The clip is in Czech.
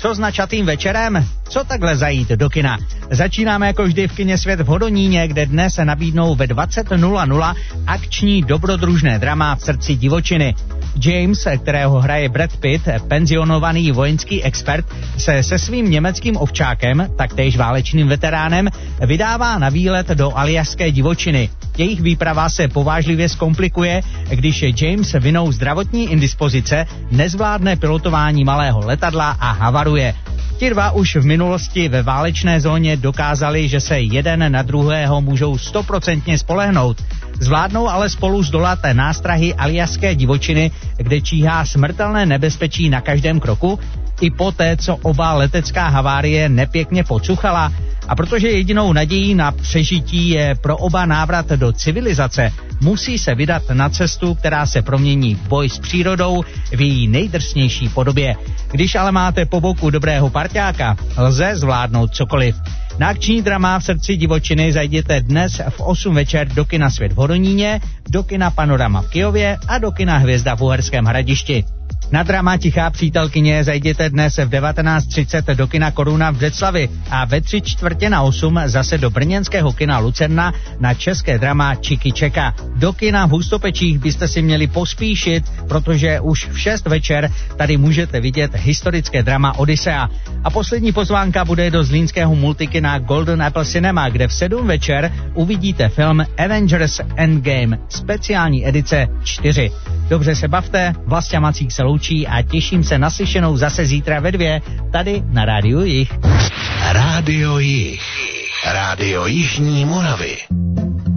Co s načatým večerem? Co takhle zajít do kina? Začínáme jako vždy v kině Svět v Hodoníně, kde dnes se nabídnou ve 20:00 akční dobrodružné drama V srdci divočiny. James, kterého hraje Brad Pitt, penzionovaný vojenský expert, se svým německým ovčákem, taktéž válečným veteránem, vydává na výlet do aljašské divočiny. Jejich výprava se povážlivě zkomplikuje, když James vinou zdravotní indispozice nezvládne pilotování malého letadla a havaruje. Ti dva už v minulosti ve válečné zóně dokázali, že se jeden na druhého můžou 100% spolehnout. Zvládnou ale spolu zdolat nástrahy aljašské divočiny, kde číhá smrtelné nebezpečí na každém kroku, i poté, co oba letecká havárie nepěkně pocuchala. A protože jedinou nadějí na přežití je pro oba návrat do civilizace, musí se vydat na cestu, která se promění v boj s přírodou v její nejdrsnější podobě. Když ale máte po boku dobrého parťáka, lze zvládnout cokoliv. Na akční drama V srdci divočiny zajděte dnes v 8 večer do kina Svět v Hodoníně, do kina Panorama v Kyjově a do kina Hvězda v Uherském Hradišti. Na drama Tichá přítelkyně zajděte dnes v 19:30 do kina Koruna v Břeclavi a ve 19:45 zase do brněnského kina Lucerna na české drama Čiky Čeka. Do kina v Hustopečích byste si měli pospíšit, protože už v 6 večer tady můžete vidět historické drama Odyssea. A poslední pozvánka bude do zlínského multikina Golden Apple Cinema, kde v 7 večer uvidíte film Avengers Endgame, speciální edice 4. Dobře se bavte, Vlastě Macík se loučí a těším se na slyšenou zase zítra ve 2, tady na Rádiu Jih. Rádio Jih. Rádio Jižní Moravy.